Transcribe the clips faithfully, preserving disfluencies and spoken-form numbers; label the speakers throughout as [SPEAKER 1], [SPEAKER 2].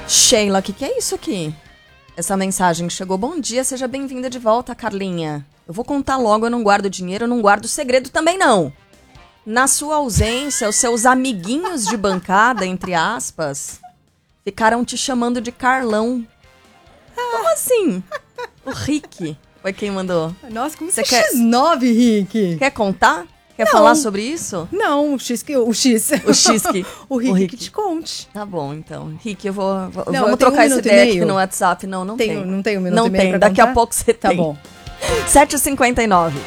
[SPEAKER 1] Sheila, o que, que é isso aqui? Essa mensagem que chegou. Bom dia, seja bem-vinda de volta, Carlinha. Eu vou contar logo, eu não guardo dinheiro, eu não guardo segredo também não. Na sua ausência, os seus amiguinhos de bancada, entre aspas, ficaram te chamando de Carlão. Como assim? O Rick foi quem mandou.
[SPEAKER 2] Nossa, como
[SPEAKER 1] você
[SPEAKER 2] é
[SPEAKER 1] quer...
[SPEAKER 2] X nove, Rick?
[SPEAKER 1] Quer contar? Quer
[SPEAKER 2] não.
[SPEAKER 1] falar sobre isso?
[SPEAKER 2] Não, o X que o X.
[SPEAKER 1] O X que
[SPEAKER 2] o Rick,
[SPEAKER 1] o Rick
[SPEAKER 2] que te conte.
[SPEAKER 1] Tá bom, então. Rick, eu vou, vou
[SPEAKER 2] não,
[SPEAKER 1] vamos
[SPEAKER 2] eu
[SPEAKER 1] trocar
[SPEAKER 2] um
[SPEAKER 1] essa ideia aqui no WhatsApp. Não, não
[SPEAKER 2] tenho,
[SPEAKER 1] tem.
[SPEAKER 2] Não tem um minuto
[SPEAKER 1] não
[SPEAKER 2] e meio
[SPEAKER 1] tem.
[SPEAKER 2] pra
[SPEAKER 1] Daqui
[SPEAKER 2] contar?
[SPEAKER 1] a pouco você
[SPEAKER 2] tá
[SPEAKER 1] tem.
[SPEAKER 2] Tá bom.
[SPEAKER 1] sete e cinquenta e nove.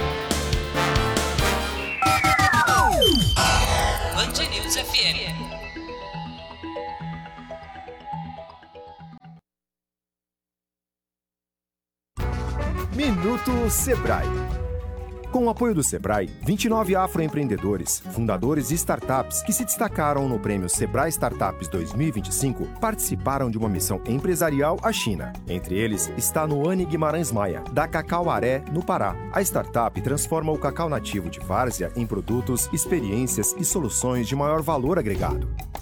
[SPEAKER 3] Band News F M.
[SPEAKER 4] Minuto Sebrae. Com o apoio do Sebrae, vinte e nove afroempreendedores, fundadores e startups que se destacaram no prêmio Sebrae Startups dois mil e vinte e cinco participaram de uma missão empresarial à China. Entre eles está Noane Guimarães Maia, da Cacauaré, no Pará. A startup transforma o cacau nativo de várzea em produtos, experiências e soluções de maior valor agregado.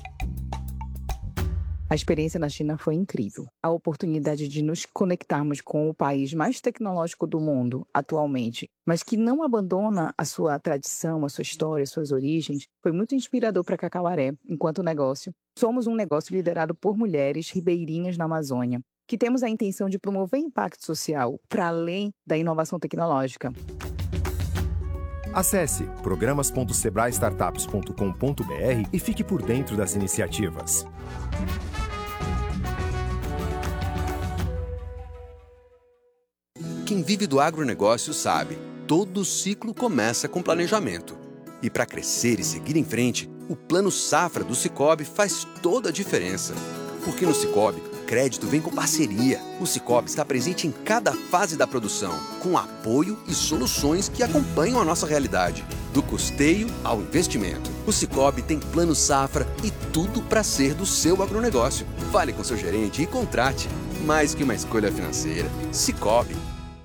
[SPEAKER 5] A experiência na China foi incrível. A oportunidade de nos conectarmos com o país mais tecnológico do mundo atualmente, mas que não abandona a sua tradição, a sua história, as suas origens, foi muito inspirador para Cacauaré, enquanto negócio. Somos um negócio liderado por mulheres ribeirinhas na Amazônia, que temos a intenção de promover impacto social para além da inovação tecnológica.
[SPEAKER 4] Acesse programas ponto sebrae startups ponto com ponto b r e fique por dentro das iniciativas.
[SPEAKER 6] Quem vive do agronegócio sabe, todo ciclo começa com planejamento. E para crescer e seguir em frente, o Plano Safra do Sicoob faz toda a diferença. Porque no Sicoob, crédito vem com parceria. O Sicoob está presente em cada fase da produção, com apoio e soluções que acompanham a nossa realidade. Do custeio ao investimento. O Sicoob tem Plano Safra e tudo para ser do seu agronegócio. Fale com seu gerente e contrate. Mais que uma escolha financeira. Sicoob.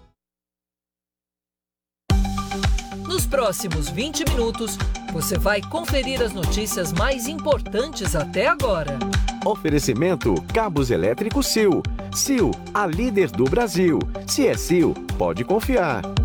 [SPEAKER 3] Nos próximos vinte minutos, você vai conferir as notícias mais importantes até agora.
[SPEAKER 7] Oferecimento Cabos Elétricos Sil. Sil, a líder do Brasil. Se é Sil, pode confiar.